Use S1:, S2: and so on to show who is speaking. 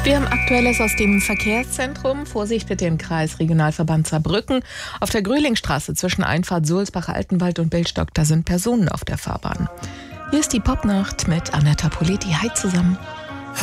S1: Wir haben Aktuelles aus dem Verkehrszentrum. Vorsicht bitte im Kreis Regionalverband Saarbrücken. Auf der Gröhlingstraße zwischen Einfahrt Sulzbach-Altenwald und Billstock, da sind Personen auf der Fahrbahn. Hier ist die Popnacht mit Annetta Politi. Hi zusammen.